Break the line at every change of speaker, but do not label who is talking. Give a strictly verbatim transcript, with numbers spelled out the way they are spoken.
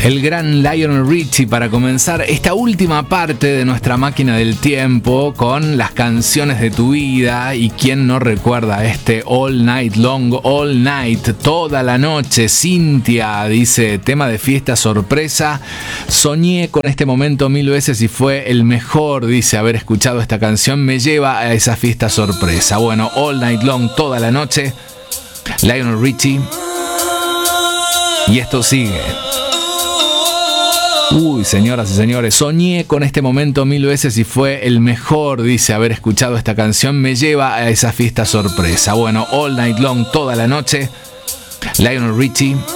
El gran Lionel Richie para comenzar esta última parte de nuestra máquina del tiempo con las canciones de tu vida. Y quién no recuerda este All Night Long, All Night, toda la noche. Cintia dice, tema de fiesta sorpresa. Soñé con este momento mil veces y fue el mejor, dice, haber escuchado esta canción. Me lleva a esa fiesta sorpresa. Bueno, All Night Long, toda la noche. Lionel Richie. Y esto sigue. Uy, señoras y señores, soñé con este momento mil veces y fue el mejor, dice, haber escuchado esta canción. Me lleva a esa fiesta sorpresa. Bueno, All Night Long, toda la noche. Lionel Richie.